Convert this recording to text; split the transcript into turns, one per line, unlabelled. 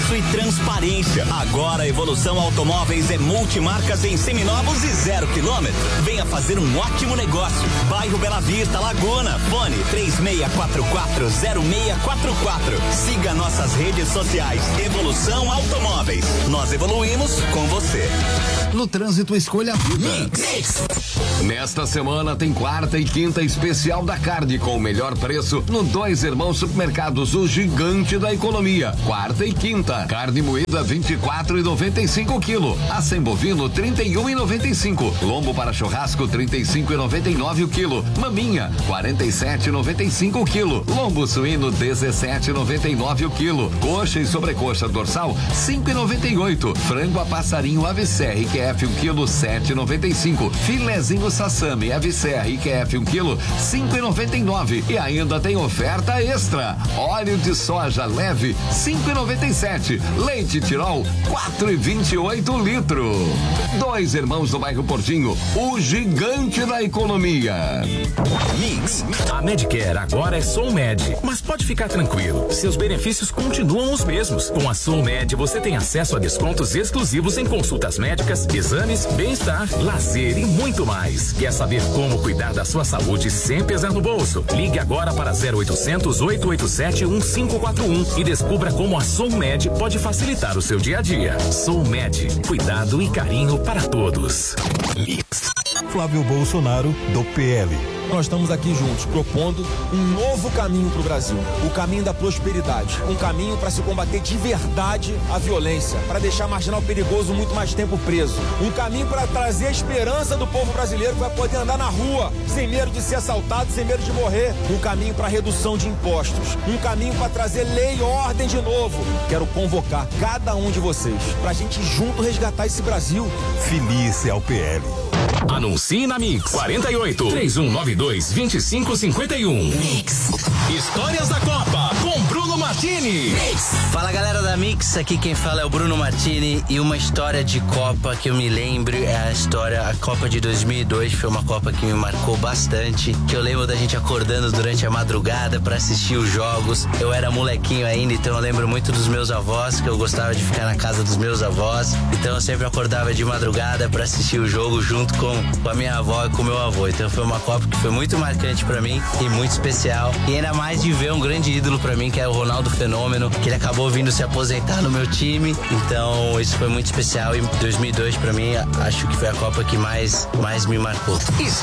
serviço e transparência. Agora a Evolução Automóveis é multimarcas em seminovos e 0 km. Venha fazer um ótimo negócio. Bairro Bela Vista, Laguna. Fone 36440644. Siga nossas redes sociais. Evolução Automóveis. Nós evoluímos com você.
No trânsito, escolha a vida.
Mix.
Nesta semana tem quarta e quinta especial da carne com o melhor preço no Dois Irmãos Supermercados, o gigante da economia. Quarta e quinta, carne moída 24,95 kg, acém bovino 31,95, lombo para churrasco 35,99 o quilo, maminha 47,95 o quilo, lombo suíno 17,99 o quilo, coxa e sobrecoxa dorsal 5,98, frango a passarinho AVCR IQF 1 kg 7,95, filezinho sassami AVCR IQF 1 kg 5,99 e ainda tem oferta extra. Óleo de soja leve 5,97, leite Tirol 4,28 litro. Dois Irmãos do bairro Portinho, o gigante da economia.
Mix.
A Medicare agora é SoulMed, mas pode ficar tranquilo, seus benefícios continuam os mesmos. Com a SoulMed você tem acesso a descontos exclusivos em consultas médicas, exames, bem-estar, lazer e muito mais. Quer saber como cuidar da sua saúde sem pesar no bolso? Ligue agora para 0800 887 1541 e descubra como a SoulMed pode facilitar o seu dia a dia. SoulMed, cuidado e carinho para todos.
Mix.
Flávio Bolsonaro, do PL. Nós estamos aqui juntos propondo um novo caminho para o Brasil, o caminho da prosperidade, um caminho para se combater de verdade a violência, para deixar marginal perigoso muito mais tempo preso, um caminho para trazer a esperança do povo brasileiro que vai poder andar na rua sem medo de ser assaltado, sem medo de morrer, um caminho para redução de impostos, um caminho para trazer lei e ordem de novo. Quero convocar cada um de vocês para a gente junto resgatar esse Brasil.
Feliz é o PL.
Anuncie na Mix 48 3192 2551.
Mix.
Histórias da Copa com Bruno Martini.
Fala galera da Mix, aqui quem fala é o Bruno Martini e uma história de Copa que eu me lembro é a Copa de 2002, foi uma Copa que me marcou bastante, que eu lembro da gente acordando durante a madrugada pra assistir os jogos. Eu era molequinho ainda, então eu lembro muito dos meus avós, que eu gostava de ficar na casa dos meus avós, então eu sempre acordava de madrugada pra assistir o jogo junto com a minha avó e com o meu avô. Então foi uma Copa que foi muito marcante pra mim e muito especial, e ainda mais de ver um grande ídolo pra mim, que é o Ronaldo Fenômeno, que ele acabou vindo se aposentar no meu time, então isso foi muito especial. E 2002 pra mim acho que foi a Copa que mais me marcou.